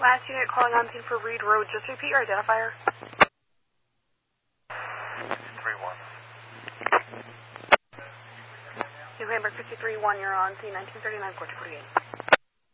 Last unit calling on scene for Reed Road. Just repeat your identifier. 53-1. New Hamburg 53-1, you're on scene 1939, 1448.